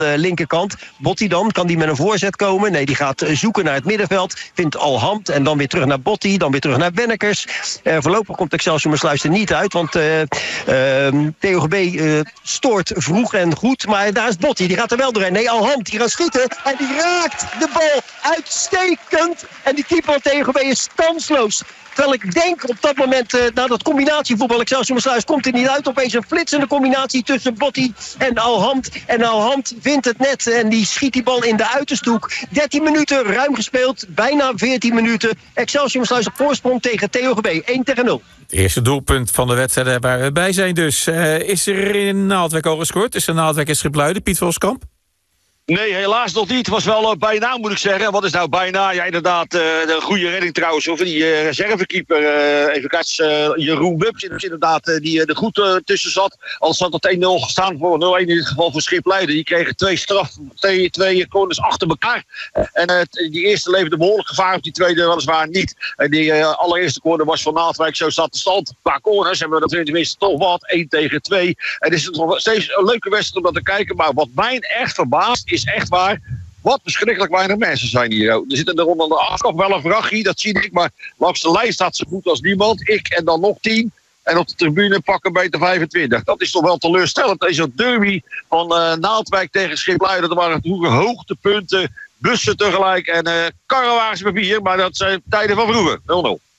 de linkerkant. Botti dan, kan die met een voorzet komen? Nee, die gaat zoeken naar het middenveld. Vindt Alhand en dan weer terug naar Botti. Dan weer terug naar Wennekers. Voorlopig komt Excelsior Maassluis er niet uit. Want TOGB stoort vroeg en goed. Maar daar is Botti, die gaat er wel doorheen. Nee, Alhand, die gaat schieten. En die raakt de bal uitstekend. En die keeper van TOGB is kansloos. Terwijl ik denk op dat moment, na dat combinatievoetbal Excelsior Maassluis komt er niet uit. Opeens een flitsende combinatie tussen Botti en Alhand. En Alhand vindt het net en die schiet die bal in de uiterste hoek. 13 minuten, ruim gespeeld, bijna 14 minuten. Excelsior Maassluis op voorsprong tegen TOGB, 1-0. Het eerste doelpunt van de wedstrijd waar we bij zijn dus. Is er in Naaldwijk al gescoord? Is er Naaldwijk in Schipluiden, Piet Volskamp? Nee, helaas nog niet. Het was wel bijna, moet ik zeggen. Wat is nou bijna? Ja, inderdaad, de goede redding trouwens. Of die reservekeeper, even kijken, Jeroen Wubs inderdaad, die er goed tussen zat. Anders had het 1-0 gestaan voor 0-1 in dit geval voor Schipluiden. Die kregen twee corners achter elkaar. En die eerste leverde behoorlijk gevaar op, die tweede weliswaar niet. En die allereerste corner was van Naaldwijk. Zo staat de stand. Qua corners hebben we dat tenminste toch wat. 1-2. En het is nog steeds een leuke wedstrijd om dat te kijken. Maar wat mij echt verbaast is echt waar, wat verschrikkelijk weinig mensen zijn hier. Er zitten er onder de afkap wel een vrachtje, dat zie ik. Maar langs de lijn staat zo goed als niemand. Ik en dan nog 10. En op de tribune pakken beter 25. Dat is toch wel teleurstellend. Deze derby van Naaldwijk tegen Schipluiden. Dat waren vroeger hoogtepunten, bussen tegelijk en karrewagens met bier. Maar dat zijn tijden van vroeger. 0-0.